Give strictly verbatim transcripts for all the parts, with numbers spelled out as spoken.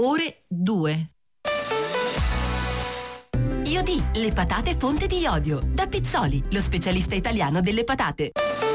ore due. Iodì, le patate fonte di iodio. Da Pizzoli, lo specialista italiano delle patate.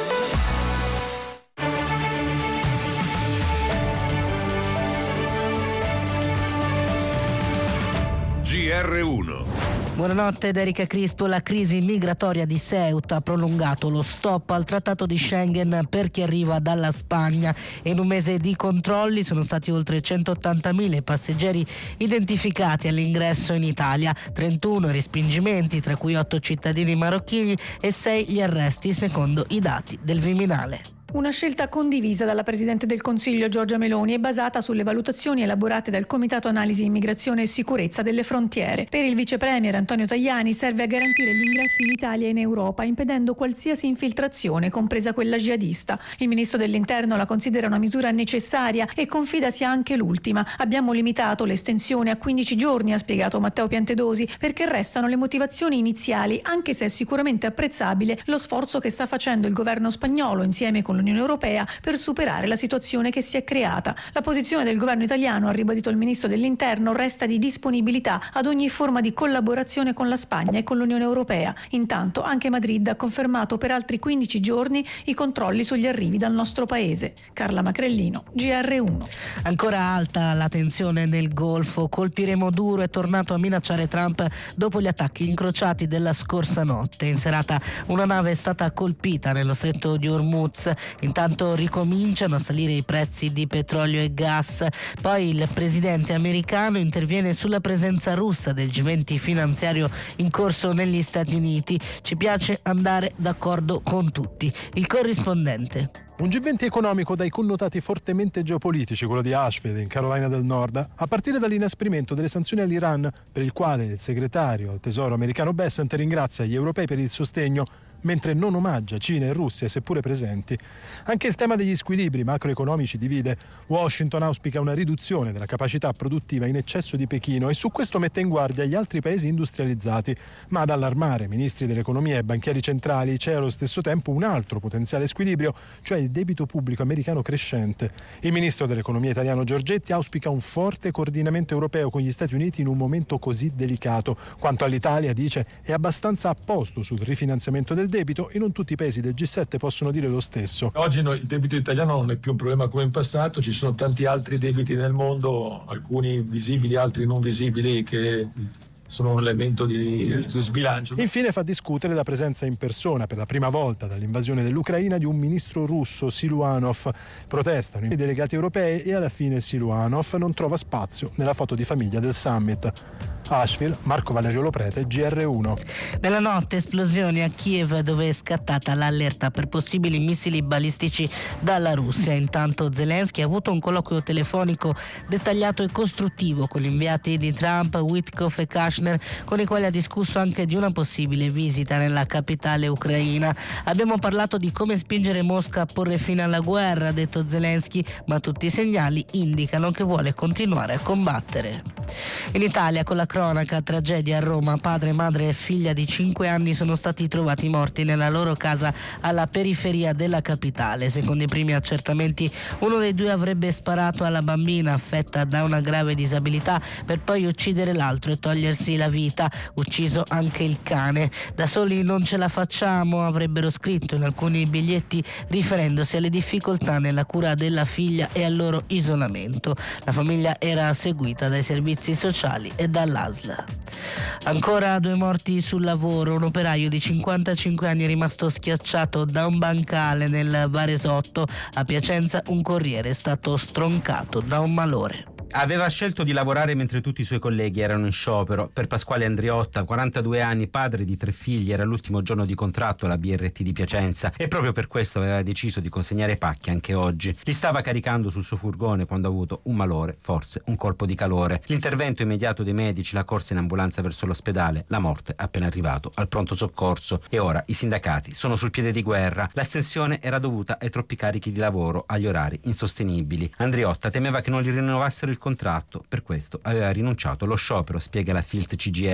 G R uno. Buonanotte da Erika Crispo. La crisi migratoria di Ceuta ha prolungato lo stop al trattato di Schengen per chi arriva dalla Spagna. In un mese di controlli sono stati oltre centottantamila i passeggeri identificati all'ingresso in Italia, trentuno i respingimenti, tra cui otto cittadini marocchini e sei gli arresti secondo i dati del Viminale. Una scelta condivisa dalla Presidente del Consiglio Giorgia Meloni e basata sulle valutazioni elaborate dal Comitato Analisi Immigrazione e Sicurezza delle Frontiere. Per il Vice Premier Antonio Tajani serve a garantire gli ingressi in Italia e in Europa, impedendo qualsiasi infiltrazione, compresa quella jihadista. Il Ministro dell'Interno la considera una misura necessaria e confida sia anche l'ultima. Abbiamo limitato l'estensione a quindici giorni, ha spiegato Matteo Piantedosi, perché restano le motivazioni iniziali, anche se è sicuramente apprezzabile lo sforzo che sta facendo il governo spagnolo insieme con l'Unione Europea per superare la situazione che si è creata. La posizione del governo italiano, ha ribadito il ministro dell'Interno, resta di disponibilità ad ogni forma di collaborazione con la Spagna e con l'Unione Europea. Intanto anche Madrid ha confermato per altri quindici giorni i controlli sugli arrivi dal nostro paese. Carla Macrellino, G R uno. Ancora alta la tensione nel Golfo. Colpiremo duro, è tornato a minacciare Trump dopo gli attacchi incrociati della scorsa notte. In serata una nave è stata colpita nello stretto di Hormuz. Intanto ricominciano a salire i prezzi di petrolio e gas. Poi il presidente americano interviene sulla presenza russa del G venti finanziario in corso negli Stati Uniti. Ci piace andare d'accordo con tutti. Il corrispondente. Un G venti economico dai connotati fortemente geopolitici, quello di Asheville in Carolina del Nord, a partire dall'inasprimento delle sanzioni all'Iran, per il quale il segretario al Tesoro americano Bessent ringrazia gli europei per il sostegno, mentre non omaggia Cina e Russia, seppure presenti. Anche il tema degli squilibri macroeconomici divide. Washington auspica una riduzione della capacità produttiva in eccesso di Pechino e su questo mette in guardia gli altri paesi industrializzati, ma ad allarmare ministri dell'economia e banchieri centrali c'è allo stesso tempo un altro potenziale squilibrio, cioè il debito pubblico americano crescente. Il ministro dell'economia italiano Giorgetti auspica un forte coordinamento europeo con gli Stati Uniti in un momento così delicato. Quanto all'Italia, dice, è abbastanza a posto sul rifinanziamento del debito e non tutti i paesi del G sette possono dire lo stesso. Oggi no, il debito italiano non è più un problema come in passato, ci sono tanti altri debiti nel mondo, alcuni visibili, altri non visibili, che sono un elemento di sbilancio. Infine fa discutere la presenza in persona per la prima volta dall'invasione dell'Ucraina di un ministro russo, Siluanov. Protestano i delegati europei e alla fine Siluanov non trova spazio nella foto di famiglia del summit. Asheville, Marco Valerio Loprete, G R uno. Nella notte esplosioni a Kiev, dove è scattata l'allerta per possibili missili balistici dalla Russia. Intanto Zelensky ha avuto un colloquio telefonico dettagliato e costruttivo con gli inviati di Trump, Witkoff e Kushner, con i quali ha discusso anche di una possibile visita nella capitale ucraina. Abbiamo parlato di come spingere Mosca a porre fine alla guerra, ha detto Zelensky, ma tutti i segnali indicano che vuole continuare a combattere. In Italia, con la cronaca, tragedia a Roma, padre, madre e figlia di cinque anni sono stati trovati morti nella loro casa alla periferia della capitale. Secondo i primi accertamenti, uno dei due avrebbe sparato alla bambina affetta da una grave disabilità per poi uccidere l'altro e togliersi la vita, ucciso anche il cane. Da soli non ce la facciamo, avrebbero scritto in alcuni biglietti, riferendosi alle difficoltà nella cura della figlia e al loro isolamento. La famiglia era seguita dai servizi sociali e dall'A S L. Ancora due morti sul lavoro. Un operaio di cinquantacinque anni è rimasto schiacciato da un bancale nel Varesotto. A Piacenza un corriere è stato stroncato da un malore. Aveva scelto di lavorare mentre tutti i suoi colleghi erano in sciopero. Per Pasquale Andriotta, quarantadue anni, padre di tre figli, era l'ultimo giorno di contratto alla B R T di Piacenza e proprio per questo aveva deciso di consegnare pacchi anche oggi. Li stava caricando sul suo furgone quando ha avuto un malore, forse un colpo di calore. L'intervento immediato dei medici, la corsa in ambulanza verso l'ospedale, la morte appena arrivato al pronto soccorso. E ora i sindacati sono sul piede di guerra. L'astensione era dovuta ai troppi carichi di lavoro, agli orari insostenibili. Andriotta temeva che non gli rinnovassero il contratto, per questo aveva rinunciato allo sciopero, spiega la Filt C G I L.